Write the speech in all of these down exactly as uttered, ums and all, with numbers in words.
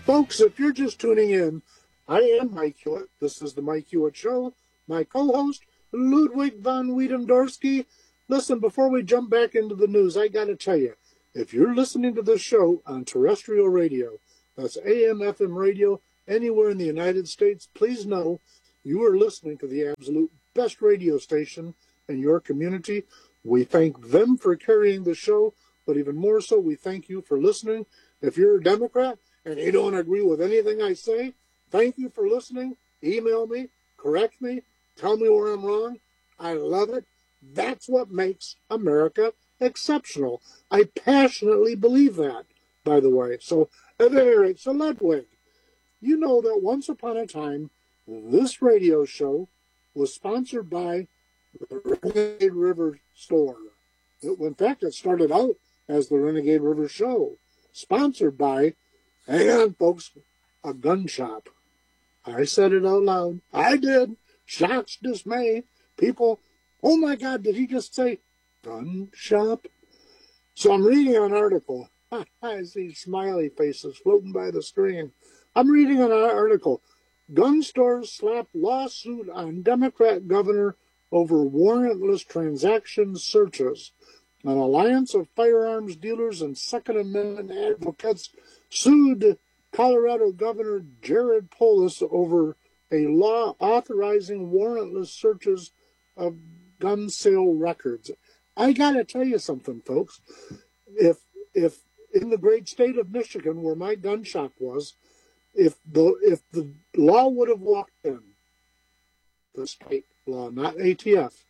Folks, if you're just tuning in, I am Mike Hewitt. This is the Mike Hewitt Show. My co-host, Ludwig von Wiedendorsky. Listen, before we jump back into the news, I got to tell you, if you're listening to this show on terrestrial radio, that's A M, F M radio, anywhere in the United States, please know you are listening to the absolute best radio station in your community. We thank them for carrying the show, but even more so, we thank you for listening. If you're a Democrat and you don't agree with anything I say, thank you for listening. Email me, correct me, tell me where I'm wrong. I love it. That's what makes America exceptional. I passionately believe that, by the way. So, at any rate, so Ludwig, you know that once upon a time, this radio show was sponsored by the Renegade River store. It, in fact, it started out as the Renegade River Show, sponsored by, hang on, folks, a gun shop. I said it out loud. I did. Shocked dismay. People, oh my God, did he just say gun shop? So I'm reading an article. I see smiley faces floating by the screen. I'm reading an article. Gun stores slap lawsuit on Democrat governor over warrantless transaction searches. An alliance of firearms dealers and Second Amendment advocates sued Colorado Governor Jared Polis over a law authorizing warrantless searches of gun sale records. I got to tell you something, folks. If if in the great state of Michigan, where my gun shop was, if the if the law would have walked in, the state law, not A T F,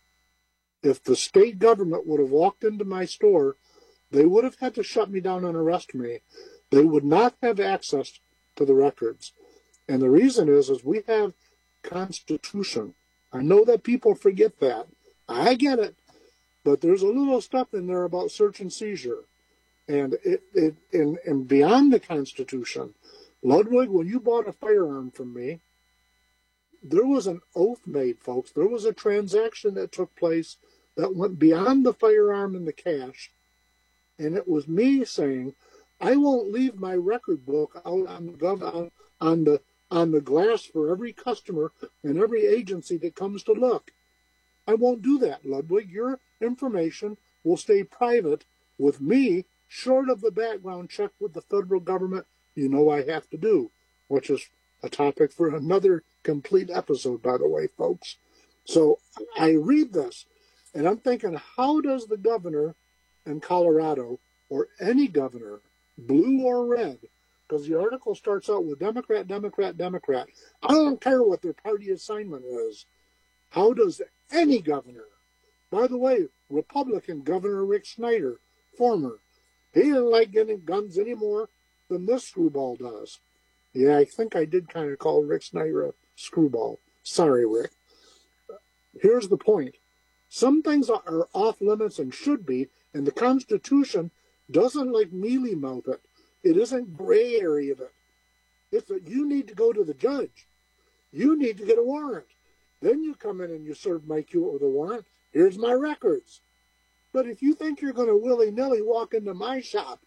if the state government would have walked into my store, they would have had to shut me down and arrest me. They would not have access to the records. And the reason is, is we have Constitution. I know that people forget that. I get it. But there's a little stuff in there about search and seizure. And it, it and, and beyond the Constitution, Ludwig, when you bought a firearm from me, there was an oath made, folks. There was a transaction that took place that went beyond the firearm and the cash. And it was me saying, I won't leave my record book out on the gov- on, on the on the glass for every customer and every agency that comes to look. I won't do that, Ludwig. Your information will stay private with me, short of the background check with the federal government you know I have to do, which is a topic for another complete episode, by the way, folks. So I read this, and I'm thinking, how does the governor in Colorado, or any governor, blue or red, because the article starts out with Democrat, Democrat, Democrat. I don't care what their party assignment is. How does any governor, by the way, Republican Governor Rick Snyder, former, he didn't like getting guns any more than this screwball does. Yeah, I think I did kind of call Rick Snyder a screwball. Sorry, Rick. Here's the point. Some things are off limits and should be, and the Constitution doesn't like mealy-mouth it. It isn't gray area of it. It's that you need to go to the judge. You need to get a warrant. Then you come in and you serve Mike Hewitt with a warrant. Here's my records. But if you think you're going to willy-nilly walk into my shop,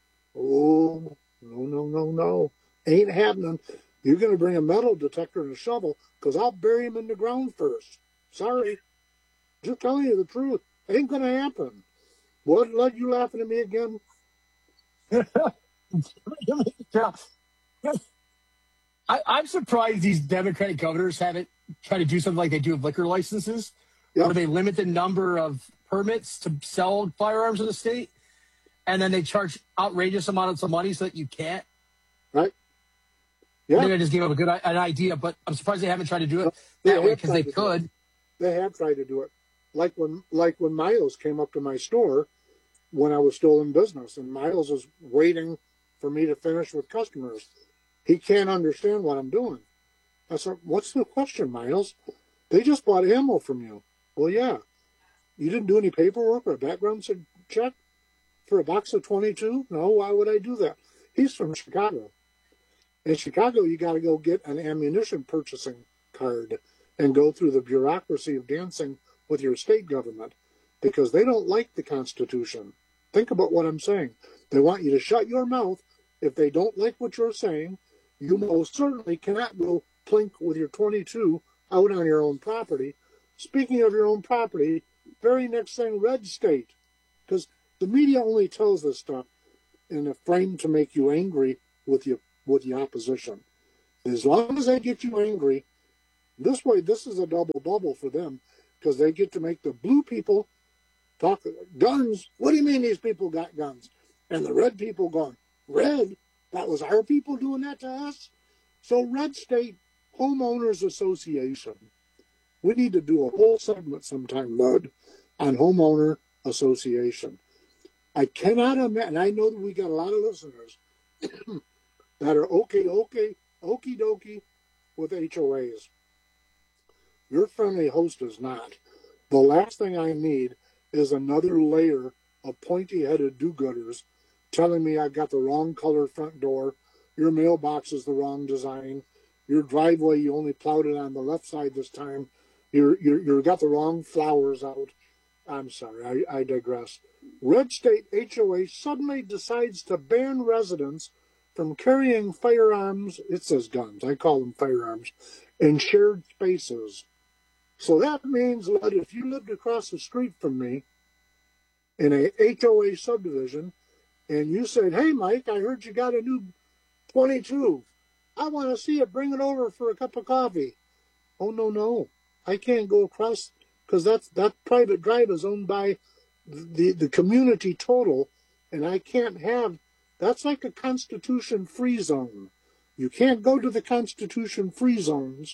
oh, no, no, no, no. Ain't happening. You're going to bring a metal detector and a shovel, because I'll bury him in the ground first. Sorry. Just telling you the truth. Ain't going to happen. What, Lud, you laughing at me again? I, I'm surprised these Democratic governors haven't tried to do something like they do with liquor licenses, yep. where they limit the number of permits to sell firearms in the state, and then they charge outrageous amounts of money so that you can't. Right. Yeah. I think I just gave up a good an idea, but I'm surprised they haven't tried to do it they that way, because they could. They have tried to do it. Like when, like when Miles came up to my store when I was still in business, and Miles was waiting for me to finish with customers. He can't understand what I'm doing. I said, what's the question, Miles? They just bought ammo from you. Well, yeah. You didn't do any paperwork or a background check for a box of twenty-two? No, why would I do that? He's from Chicago. In Chicago, you got to go get an ammunition purchasing card and go through the bureaucracy of dancing with your state government, because they don't like the Constitution. Think about what I'm saying. They want you to shut your mouth If they don't like what you're saying, you most certainly cannot go plink with your twenty-two out on your own property. Speaking of your own property, very next thing, red state. Because the media only tells this stuff in a frame to make you angry with the, with the opposition. As long as they get you angry, this way, this is a double-double for them, because they get to make the blue people talk guns. What do you mean these people got guns? And the red people going, red? That was our people doing that to us? So Red State Homeowners Association. We need to do a whole segment sometime, Lud, on homeowner association. I cannot imagine, I know that we got a lot of listeners that are okay, okay, okie dokie with H O As. Your friendly host is not. The last thing I need is another layer of pointy-headed do-gooders telling me I got the wrong color front door, your mailbox is the wrong design, your driveway, you only plowed it on the left side this time, you're, you're, you got the wrong flowers out. I'm sorry, I, I digress. Red State H O A suddenly decides to ban residents from carrying firearms, it says guns, I call them firearms, in shared spaces. So that means that if you lived across the street from me in a H O A subdivision and you said, hey, Mike, I heard you got a new twenty-two. I want to see it. Bring it over for a cup of coffee. Oh, no, no. I can't go across because that's that private drive is owned by the, the community total, and I can't have – that's like a Constitution-free zone. You can't go to the Constitution-free zones.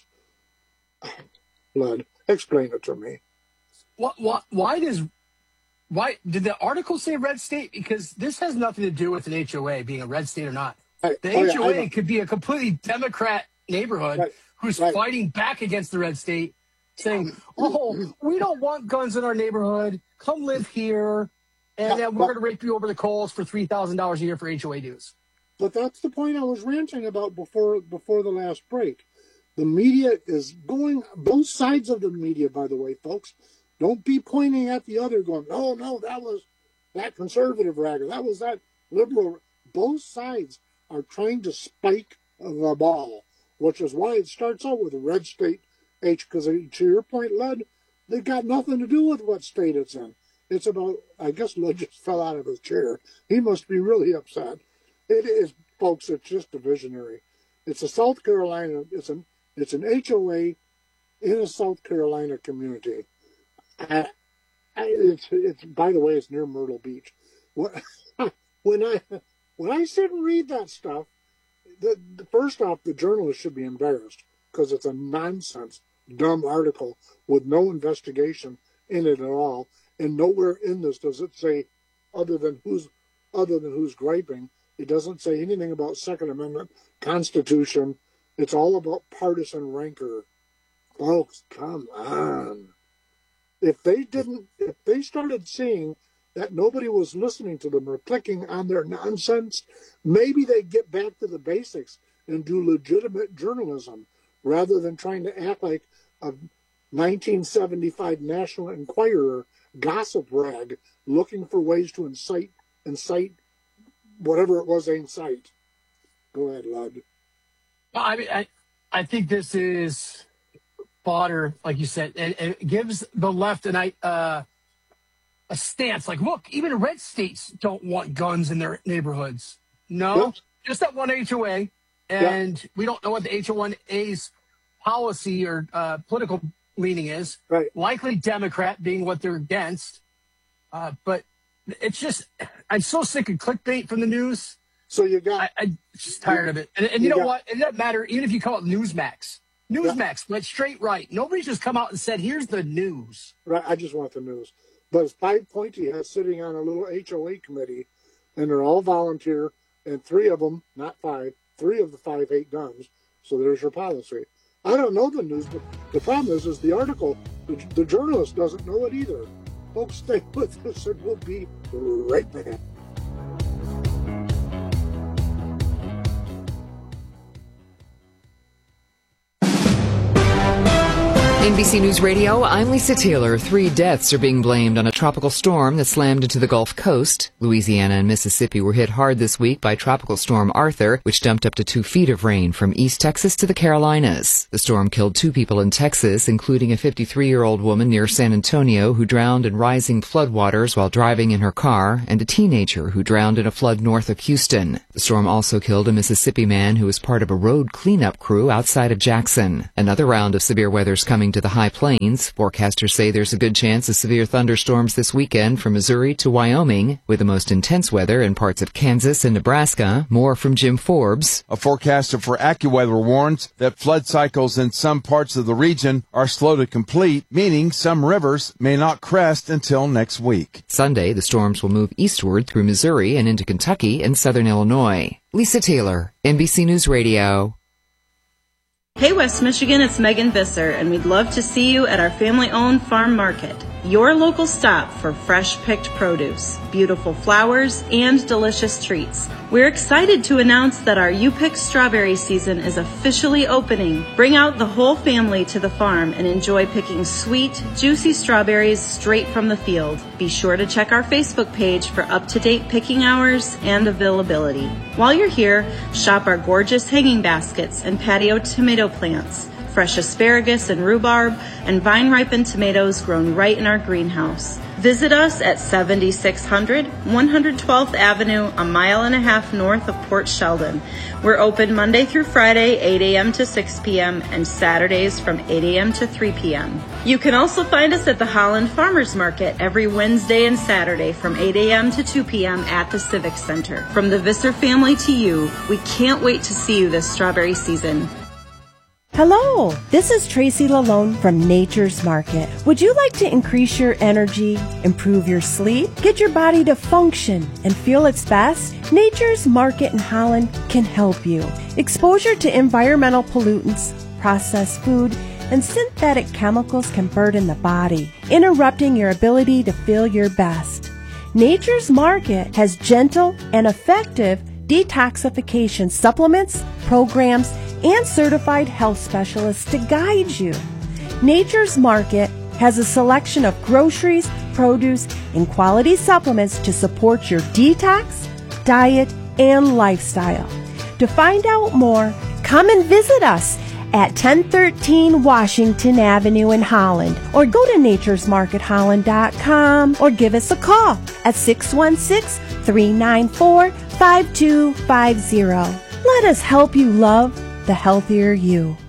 Blood. Explain it to me. What, what, why does why did the article say red state? Because this has nothing to do with an H O A being a red state or not. Right. The oh, H O A yeah, could be a completely Democrat neighborhood right. who's right. fighting back against the red state, saying, "Oh, we don't want guns in our neighborhood. Come live here, and yeah, then we're going to rape you over the coals for three thousand dollars a year for H O A dues." But that's the point I was ranting about before before the last break. The media is going, both sides of the media, by the way, folks. Don't be pointing at the other going, no, no, that was that conservative ragger. That was that liberal. Both sides are trying to spike the ball, which is why it starts out with red state H, because to your point, Lud, they've got nothing to do with what state it's in. It's about, I guess Lud just fell out of his chair. He must be really upset. It is, folks, it's just a visionary. It's a South Carolina, it's an It's an H O A in a South Carolina community. I, I, it's, it's, by the way, it's near Myrtle Beach. When, when I when I sit and read that stuff, the, the first off, the journalist should be embarrassed because it's a nonsense, dumb article with no investigation in it at all, and nowhere in this does it say, other than who's other than who's griping, it doesn't say anything about Second Amendment, Constitution. It's all about partisan rancor. Folks, come on. If they didn't, if they started seeing that nobody was listening to them or clicking on their nonsense, maybe they'd get back to the basics and do legitimate journalism rather than trying to act like a nineteen seventy-five National Enquirer gossip rag looking for ways to incite, incite whatever it was they incite. Go ahead, Lud. I mean, I, I think this is fodder, like you said, and, and it gives the left an, uh, a stance. Like, look, even red states don't want guns in their neighborhoods. No, yep. Just that one H O A, and yep. We don't know what the H O A's policy or uh, political leaning is. Right. Likely Democrat being what they're against. Uh, but it's just, I'm so sick of clickbait from the news. So you got... I, I'm just tired you, of it. And, and you, you know got, what? It doesn't matter, even if you call it Newsmax. Newsmax yeah. went straight right. Nobody's just come out and said, here's the news. Right, I just want the news. But it's five pointy heads sitting on a little H O A committee, and they're all volunteer, and three of them, not five, three of the five hate guns. So there's your policy. I don't know the news, but the problem is, is the article, the, the journalist doesn't know it either. Folks, stay with us, and we'll be right back. N B C News Radio, I'm Lisa Taylor. Three deaths are being blamed on a tropical storm that slammed into the Gulf Coast. Louisiana and Mississippi were hit hard this week by Tropical Storm Arthur, which dumped up to two feet of rain from East Texas to the Carolinas. The storm killed two people in Texas, including a fifty-three-year-old woman near San Antonio who drowned in rising floodwaters while driving in her car, and a teenager who drowned in a flood north of Houston. The storm also killed a Mississippi man who was part of a road cleanup crew outside of Jackson. Another round of severe weather is coming to the High Plains. Forecasters say there's a good chance of severe thunderstorms this weekend from Missouri to Wyoming, with the most intense weather in parts of Kansas and Nebraska. More from Jim Forbes. A forecaster for AccuWeather warns that flood cycles in some parts of the region are slow to complete, meaning some rivers may not crest until next week. Sunday, the storms will move eastward through Missouri and into Kentucky and southern Illinois. Lisa Taylor, N B C News Radio. Hey West Michigan, it's Megan Visser, and we'd love to see you at our family-owned farm market, your local stop for fresh-picked produce, beautiful flowers, and delicious treats. We're excited to announce that our You Pick strawberry season is officially opening. Bring out the whole family to the farm and enjoy picking sweet, juicy strawberries straight from the field. Be sure to check our Facebook page for up-to-date picking hours and availability. While you're here, shop our gorgeous hanging baskets and patio tomato plants, fresh asparagus and rhubarb, and vine-ripened tomatoes grown right in our greenhouse. Visit us at seventy-six hundred one hundred twelfth Avenue, a mile and a half north of Port Sheldon. We're open Monday through Friday, eight a.m. to six p.m., and Saturdays from eight a.m. to three p.m. You can also find us at the Holland Farmers Market every Wednesday and Saturday from eight a.m. to two p.m. at the Civic Center. From the Visser family to you, we can't wait to see you this strawberry season. Hello, this is Tracy Lalone from Nature's Market. Would you like to increase your energy, improve your sleep, get your body to function and feel its best? Nature's Market in Holland can help you. Exposure to environmental pollutants, processed food, and synthetic chemicals can burden the body, interrupting your ability to feel your best. Nature's Market has gentle and effective detoxification supplements, programs, and certified health specialists to guide you. Nature's Market has a selection of groceries, produce, and quality supplements to support your detox, diet, and lifestyle. To find out more, come and visit us at ten thirteen Washington Avenue in Holland, or go to natures market holland dot com, or give us a call at six one six, three nine four, five two five zero. Let us help you love the healthier you.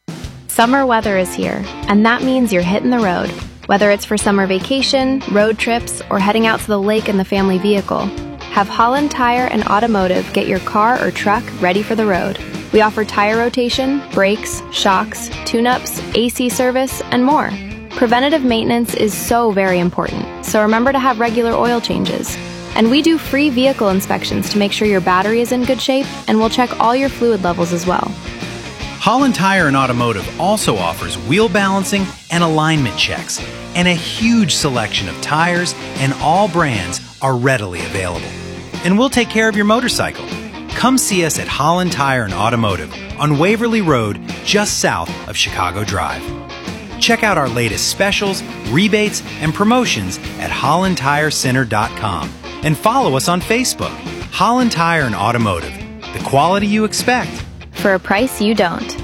Summer weather is here, and that means you're hitting the road. Whether it's for summer vacation, road trips, or heading out to the lake in the family vehicle, have Holland Tire and Automotive get your car or truck ready for the road. We offer tire rotation, brakes, shocks, tune-ups, A C service, and more. Preventative maintenance is so very important, so remember to have regular oil changes. And we do free vehicle inspections to make sure your battery is in good shape, and we'll check all your fluid levels as well. Holland Tire and Automotive also offers wheel balancing and alignment checks, and a huge selection of tires and all brands are readily available. And we'll take care of your motorcycle. Come see us at Holland Tire and Automotive on Waverly Road, just south of Chicago Drive. Check out our latest specials, rebates, and promotions at holland tire center dot com. And follow us on Facebook, Holland Tire and Automotive, the quality you expect. For a price you don't.